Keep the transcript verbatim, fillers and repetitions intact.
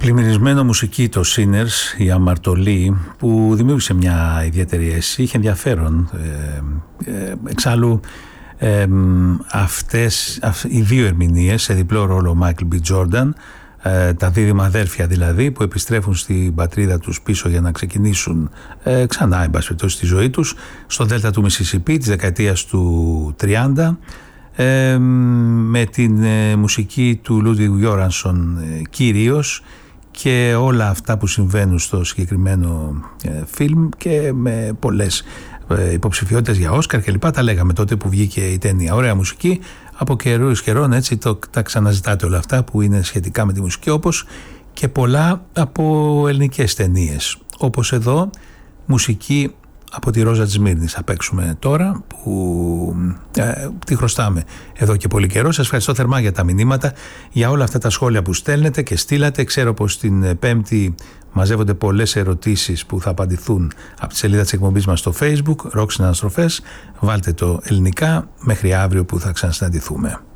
Πλημμυρισμένο μουσική το Sinners, η αμαρτωλή, που δημιούργησε μια ιδιαίτερη αίσθηση, είχε ενδιαφέρον. Ε, ε, εξάλλου ε, αυτές αυ, οι δύο ερμηνείες σε διπλό ρόλο ο Michael B. Jordan, ε, τα δίδυμα αδέρφια δηλαδή, που επιστρέφουν στην πατρίδα τους πίσω για να ξεκινήσουν ε, ξανά εν πάση περιπτώσει τη ζωή τους στο Δέλτα του Μισισιπί της δεκαετίας του τριάντα, ε, με την ε, μουσική του Ludwig Göransson ε, κυρίως, και όλα αυτά που συμβαίνουν στο συγκεκριμένο ε, φιλμ, και με πολλές ε, υποψηφιότητες για Όσκαρ και λοιπά. Τα λέγαμε τότε που βγήκε η ταινία. Ωραία μουσική, από καιρού εις καιρών έτσι το, τα ξαναζητάτε όλα αυτά που είναι σχετικά με τη μουσική, όπως και πολλά από ελληνικές ταινίες, όπως εδώ μουσική από τη Ρόζα της Σμύρνης θα παίξουμε τώρα, που ε, τη χρωστάμε εδώ και πολύ καιρό. Σας ευχαριστώ θερμά για τα μηνύματα, για όλα αυτά τα σχόλια που στέλνετε και στείλατε. Ξέρω πως την Πέμπτη μαζεύονται πολλές ερωτήσεις που θα απαντηθούν από τη σελίδα της εκπομπής μας στο Facebook, Rock Συναναστροφές. Βάλτε το ελληνικά μέχρι αύριο που θα ξανασυναντηθούμε.